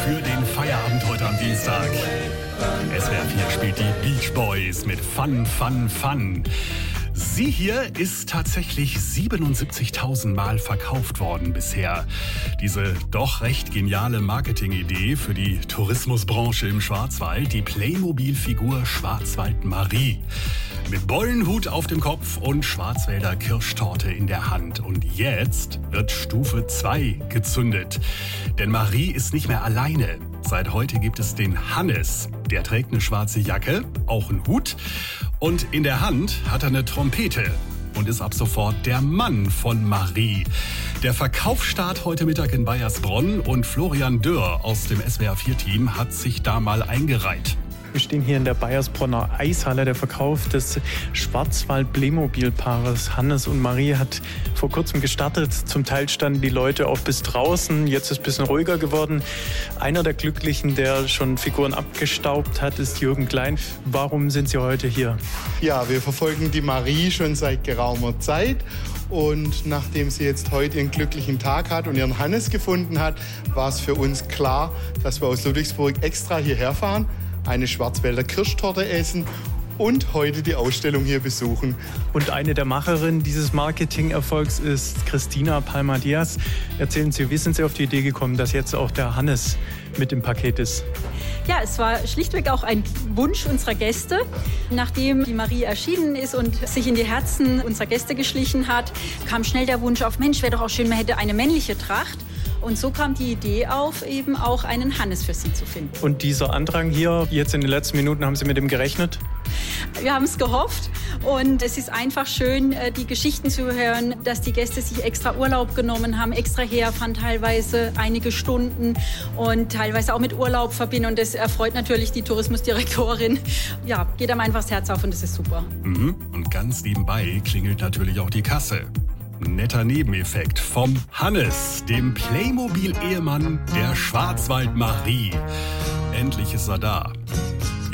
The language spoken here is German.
für den Feierabend heute am Dienstag. SWR 4 spielt die Beach Boys mit Fun, Fun, Fun. Sie hier ist tatsächlich 77.000 Mal verkauft worden bisher. Diese doch recht geniale Marketingidee für die Tourismusbranche im Schwarzwald, die Playmobil-Figur Schwarzwald Marie. Mit Bollenhut auf dem Kopf und Schwarzwälder Kirschtorte in der Hand. Und jetzt wird Stufe 2 gezündet. Denn Marie ist nicht mehr alleine. Seit heute gibt es den Hannes. Der trägt eine schwarze Jacke, auch einen Hut. Und in der Hand hat er eine Trompete und ist ab sofort der Mann von Marie. Der Verkaufsstart heute Mittag in Baiersbronn und Florian Dürr aus dem SWR4-Team hat sich da mal eingereiht. Wir stehen hier in der Baiersbronner Eishalle. Der Verkauf des Schwarzwald-Playmobil-Paares Hannes und Marie hat vor kurzem gestartet. Zum Teil standen die Leute auch bis draußen. Jetzt ist es ein bisschen ruhiger geworden. Einer der Glücklichen, der schon Figuren abgestaubt hat, ist Jürgen Klein. Warum sind Sie heute hier? Ja, wir verfolgen die Marie schon seit geraumer Zeit. Und nachdem sie jetzt heute ihren glücklichen Tag hat und ihren Hannes gefunden hat, war es für uns klar, dass wir aus Ludwigsburg extra hierher fahren, eine Schwarzwälder Kirschtorte essen und heute die Ausstellung hier besuchen. Und eine der Macherinnen dieses Marketingerfolgs ist Christina Palma-Diaz. Erzählen Sie, wie sind Sie auf die Idee gekommen, dass jetzt auch der Hannes mit im Paket ist? Ja, es war schlichtweg auch ein Wunsch unserer Gäste. Nachdem die Marie erschienen ist und sich in die Herzen unserer Gäste geschlichen hat, kam schnell der Wunsch auf, Mensch, wäre doch auch schön, man hätte eine männliche Tracht. Und so kam die Idee auf, eben auch einen Hannes für sie zu finden. Und dieser Andrang hier, jetzt in den letzten Minuten, haben Sie mit dem gerechnet? Wir haben es gehofft und es ist einfach schön, die Geschichten zu hören, dass die Gäste sich extra Urlaub genommen haben, extra herfahren, teilweise einige Stunden und teilweise auch mit Urlaub verbinden. Und das erfreut natürlich die Tourismusdirektorin. Ja, geht einem einfach das Herz auf und das ist super. Und ganz nebenbei klingelt natürlich auch die Kasse. Netter Nebeneffekt vom Hannes, dem Playmobil-Ehemann der Schwarzwald Marie. Endlich ist er da.